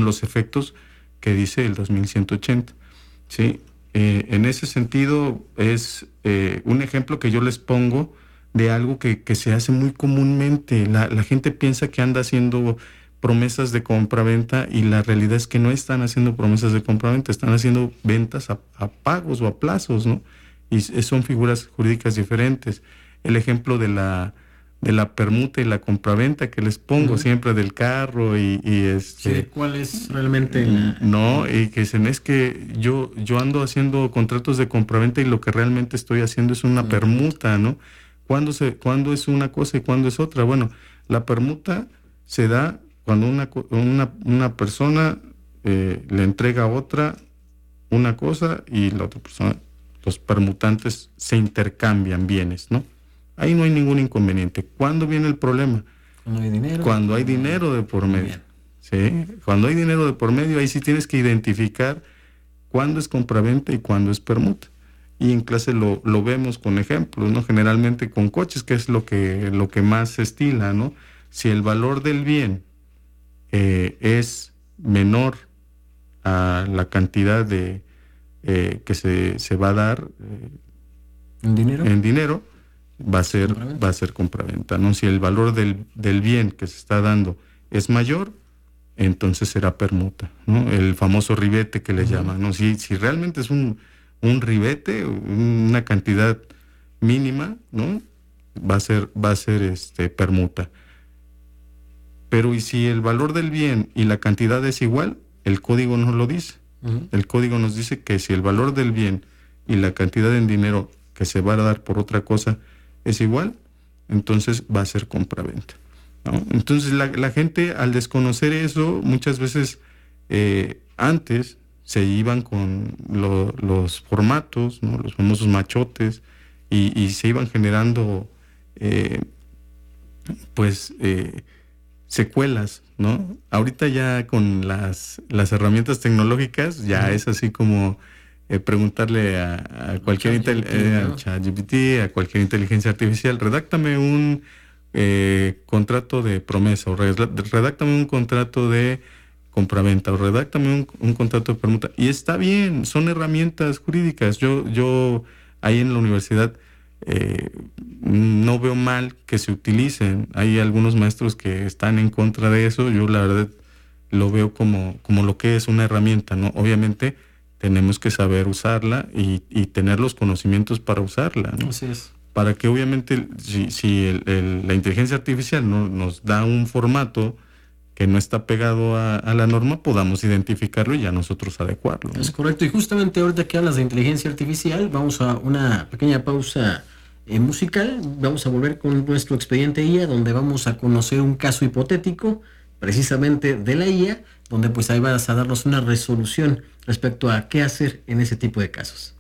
los efectos que dice el 2180, ¿sí? En ese sentido es un ejemplo que yo les pongo de algo que se hace muy comúnmente. La gente piensa que anda haciendo promesas de compraventa y la realidad es que no están haciendo promesas de compraventa, están haciendo ventas a pagos o a plazos, ¿no? Y son figuras jurídicas diferentes. El ejemplo de la permuta y la compraventa que les pongo siempre del carro y Sí, ¿cuál es realmente no, y que dicen, es que yo ando haciendo contratos de compraventa y lo que realmente estoy haciendo es una permuta, ¿no? ¿Cuándo es una cosa y cuándo es otra? Bueno, la permuta se da cuando una persona le entrega a otra una cosa y la otra persona, los permutantes se intercambian bienes, ¿no? Ahí no hay ningún inconveniente. ¿Cuándo viene el problema? Cuando hay dinero. Cuando hay dinero de por medio. ¿Sí? Cuando hay dinero de por medio, ahí sí tienes que identificar cuándo es compraventa y cuándo es permuta. Y en clase lo vemos con ejemplos, ¿no? Generalmente con coches, que es lo que más se estila, ¿no? Si el valor del bien es menor a la cantidad de que se va a dar ¿En dinero? en dinero, va a ser compraventa, ¿no? Si el valor del bien que se está dando es mayor, entonces será permuta, ¿no? El famoso ribete que le llaman, ¿no? Si realmente es un ribete, una cantidad mínima, ¿no? Va a ser permuta. Pero ¿y si el valor del bien y la cantidad es igual? El código nos lo dice. El código nos dice que si el valor del bien y la cantidad en dinero que se va a dar por otra cosa es igual, entonces va a ser compraventa, ¿no? Entonces la gente, al desconocer eso, muchas veces antes se iban con los formatos, ¿no? Los famosos machotes, y se iban generando secuelas, ¿no? Ahorita ya con las herramientas tecnológicas ya es así como preguntarle a cualquier ChatGPT, a cualquier inteligencia artificial, redáctame un contrato de promesa, o redáctame un contrato de compraventa, o redáctame un contrato de permuta. Y está bien, son herramientas jurídicas. Yo ahí en la universidad no veo mal que se utilicen. Hay algunos maestros que están en contra de eso. Yo la verdad lo veo como lo que es una herramienta, ¿no? Obviamente tenemos que saber usarla y tener los conocimientos para usarla, ¿no? Así es. Para que obviamente si la inteligencia artificial nos da un formato que no está pegado a la norma, podamos identificarlo y ya nosotros adecuarlo, ¿no? Es correcto. Y justamente ahorita que hablas de inteligencia artificial, vamos a una pequeña pausa musical. Vamos a volver con nuestro expediente IA, donde vamos a conocer un caso hipotético precisamente de la IA, donde pues ahí vas a darnos una resolución respecto a qué hacer en ese tipo de casos.